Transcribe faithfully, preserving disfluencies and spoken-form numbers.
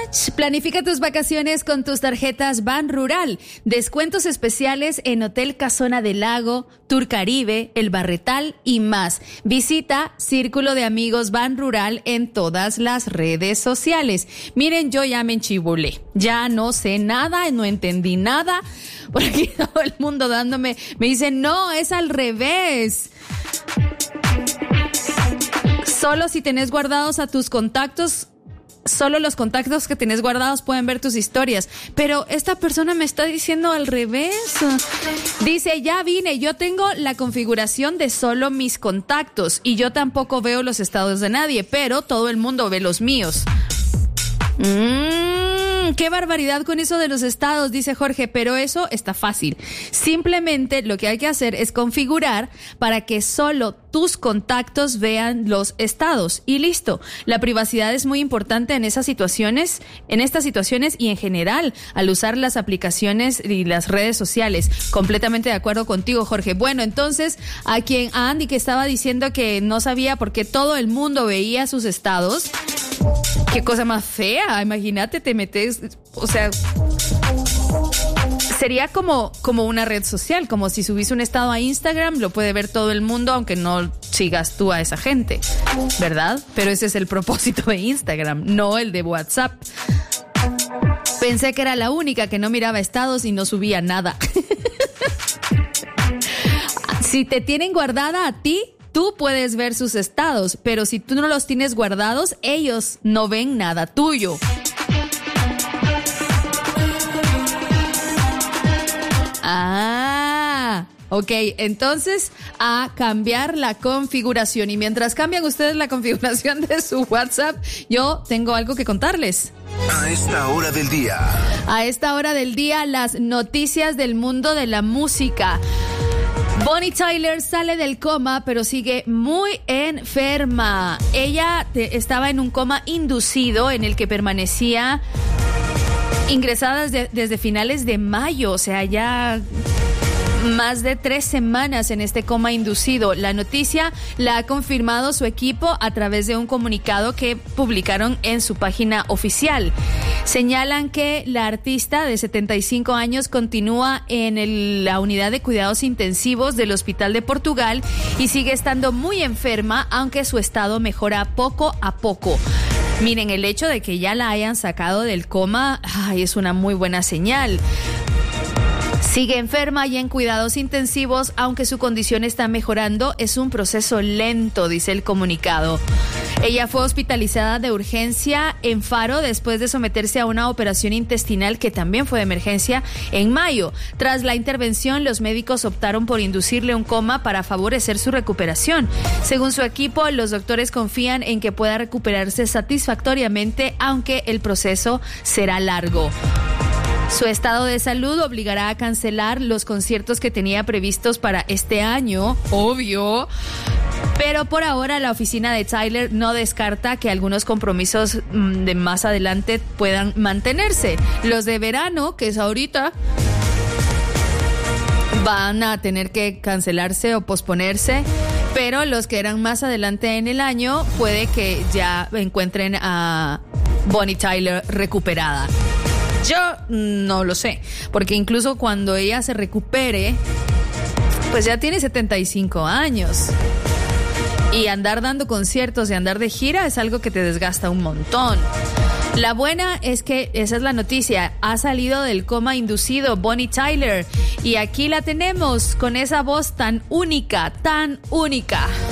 Planifica tus vacaciones con tus tarjetas Ban Rural. Descuentos especiales en Hotel Casona del Lago, Tour Caribe, El Barretal y más. Visita Círculo de Amigos Ban Rural en todas las redes sociales. Miren, yo ya me enchibulé. Ya no sé nada, no entendí nada. Porque todo el mundo dándome, me dice, no, es al revés. Solo si tenés guardados a tus contactos, solo los contactos que tenés guardados pueden ver tus historias. Pero esta persona me está diciendo al revés. Dice, ya vine, yo tengo la configuración de solo mis contactos y yo tampoco veo los estados de nadie, pero todo el mundo ve los míos. Mmm, qué barbaridad con eso de los estados, dice Jorge, pero eso está fácil. Simplemente lo que hay que hacer es configurar para que solo tus contactos vean los estados y listo. La privacidad es muy importante en esas situaciones, en estas situaciones y en general al usar las aplicaciones y las redes sociales. Completamente de acuerdo contigo, Jorge. Bueno, entonces a quien a Andy que estaba diciendo que no sabía por qué todo el mundo veía sus estados. Qué cosa más fea, imagínate, te metes, o sea, sería como, como una red social, como si subís un estado a Instagram, lo puede ver todo el mundo, aunque no sigas tú a esa gente, ¿verdad? Pero ese es el propósito de Instagram, no el de WhatsApp. Pensé que era la única que no miraba estados y no subía nada. Si te tienen guardada a ti, tú puedes ver sus estados, pero si tú no los tienes guardados, ellos no ven nada tuyo. Ah, ok, entonces a cambiar la configuración. Y mientras cambian ustedes la configuración de su WhatsApp, yo tengo algo que contarles. A esta hora del día. A esta hora del día, las noticias del mundo de la música. Bonnie Tyler sale del coma, pero sigue muy enferma. Ella te, estaba en un coma inducido en el que permanecía ingresada desde, desde finales de mayo, o sea, ya más de tres semanas en este coma inducido. La noticia la ha confirmado su equipo a través de un comunicado que publicaron en su página oficial. Señalan que la artista de setenta y cinco años continúa en el, la unidad de cuidados intensivos del Hospital de Portugal y sigue estando muy enferma, aunque su estado mejora poco a poco. Miren, el hecho de que ya la hayan sacado del coma, ay, es una muy buena señal. Sigue enferma y en cuidados intensivos, aunque su condición está mejorando, es un proceso lento, dice el comunicado. Ella fue hospitalizada de urgencia en Faro después de someterse a una operación intestinal que también fue de emergencia en mayo. Tras la intervención, los médicos optaron por inducirle un coma para favorecer su recuperación. Según su equipo, los doctores confían en que pueda recuperarse satisfactoriamente, aunque el proceso será largo. Su estado de salud obligará a cancelar los conciertos que tenía previstos para este año, obvio. Pero por ahora la oficina de Tyler no descarta que algunos compromisos de más adelante puedan mantenerse. Los de verano, que es ahorita, van a tener que cancelarse o posponerse. Pero los que eran más adelante en el año, puede que ya encuentren a Bonnie Tyler recuperada. Yo no lo sé, porque incluso cuando ella se recupere, pues ya tiene setenta y cinco años. Y andar dando conciertos y andar de gira es algo que te desgasta un montón. La buena es que esa es la noticia. Ha salido del coma inducido Bonnie Tyler. Y aquí la tenemos con esa voz tan única, tan única.